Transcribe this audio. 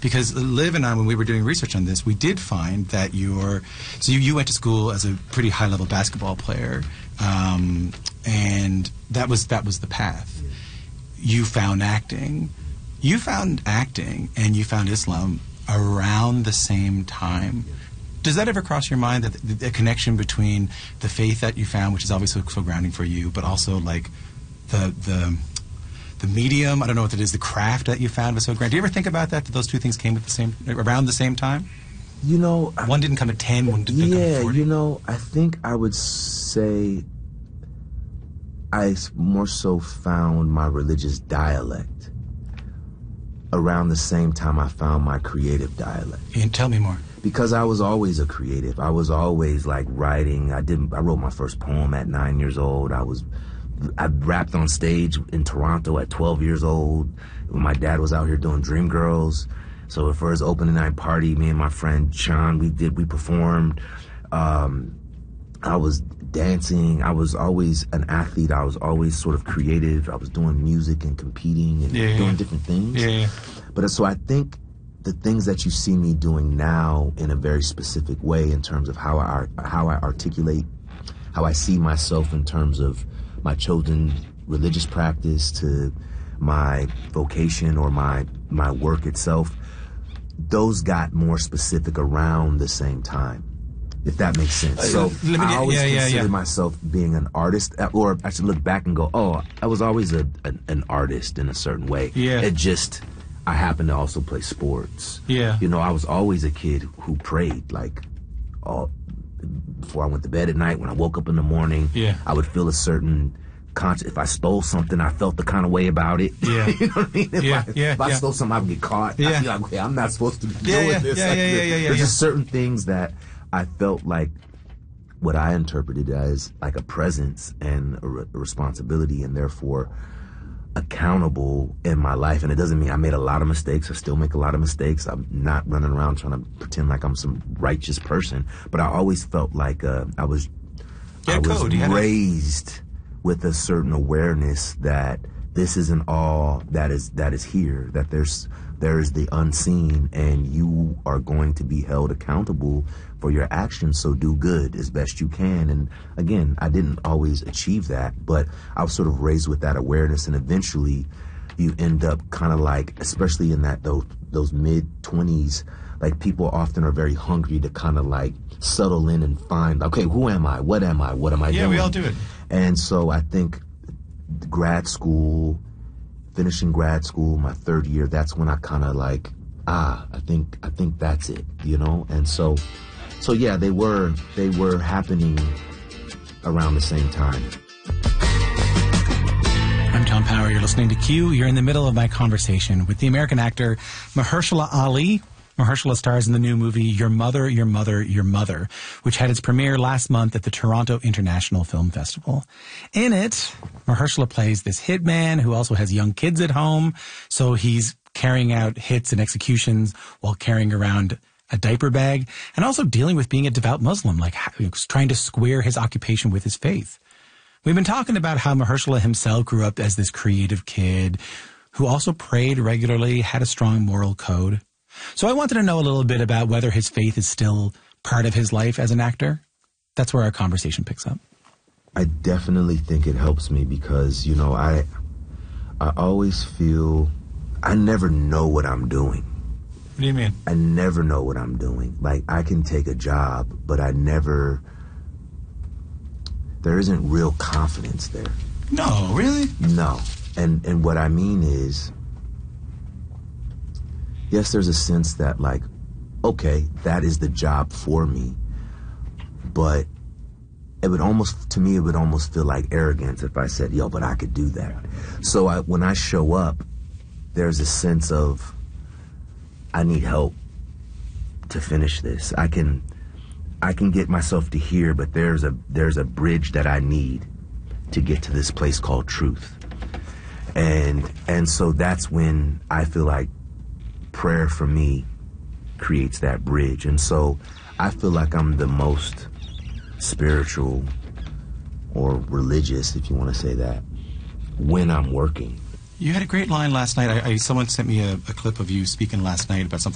Because Liv and I, when we were doing research on this, we did find that you went to school as a pretty high-level basketball player, and that was the path. You found acting. You found acting, and you found Islam around the same time. Does that ever cross your mind, that the connection between the faith that you found, which is obviously so grounding for you, but also like the medium, I don't know what it is, the craft that you found was so grand? Do you ever think about that those two things came at around the same time? You know, one didn't come at 10, one didn't come at 40. You know, I think I would say I more so found my religious dialect around the same time I found my creative dialect. And tell me more. Because I was always a creative. I was always like writing. I wrote my first poem at 9 years old. I rapped on stage in Toronto at 12 years old when my dad was out here doing Dreamgirls. So for his opening night party, me and my friend Sean, we performed. I was dancing. I was always an athlete. I was always sort of creative. I was doing music and competing and doing different things. Yeah. But so I think the things that you see me doing now in a very specific way in terms of how I articulate, how I see myself in terms of my chosen religious practice to my vocation or my work itself, those got more specific around the same time, if that makes sense. So I always consider myself being an artist, or I should look back and go, oh, I was always an artist in a certain way. Yeah. It just, I happen to also play sports. Yeah. You know, I was always a kid who prayed, like, before I went to bed at night, when I woke up in the morning, I would feel a certain if I stole something, I felt the kind of way about it. Yeah. You know what I mean? If I stole something, I would get caught. Yeah. I'd be like, okay, I'm not supposed to be doing this. There's just certain things that I felt like what I interpreted as like a presence and a responsibility, and therefore accountable in my life. And it doesn't mean I made a lot of mistakes. I still make a lot of mistakes. I'm not running around trying to pretend like I'm some righteous person. But I always felt like I was raised with a certain awareness that this isn't all that is here, that there is the unseen, and you are going to be held accountable for your actions, so do good as best you can. And again, I didn't always achieve that, but I was sort of raised with that awareness, and eventually you end up kind of like, especially in those mid-20s, like people often are very hungry to kind of like settle in and find, okay, who am I? What am I? What am I doing? Yeah, we all do it. And so I think finishing grad school, my third year, that's when I kind of like, I think that's it, you know? And so yeah, they were happening around the same time. I'm Tom Power. You're listening to Q. You're in the middle of my conversation with the American actor Mahershala Ali. Mahershala stars in the new movie Your Mother, Your Mother, Your Mother, which had its premiere last month at the Toronto International Film Festival. In it, Mahershala plays this hitman who also has young kids at home, so he's carrying out hits and executions while carrying around a diaper bag, and also dealing with being a devout Muslim, like trying to square his occupation with his faith. We've been talking about how Mahershala himself grew up as this creative kid who also prayed regularly, had a strong moral code. So I wanted to know a little bit about whether his faith is still part of his life as an actor. That's where our conversation picks up. I definitely think it helps me because, you know, I always feel I never know what I'm doing. What do you mean? I never know what I'm doing. Like, I can take a job, but there isn't real confidence there. No, really? No. And what I mean is, yes, there's a sense that, like, okay, that is the job for me, but it would almost feel like arrogance if I said, yo, but I could do that. So when I show up, there's a sense of, I need help to finish this. I can get myself to here, but there's a bridge that I need to get to this place called truth. And so that's when I feel like prayer for me creates that bridge. And so I feel like I'm the most spiritual or religious, if you want to say that, when I'm working. You had a great line last night. Someone sent me a clip of you speaking last night about something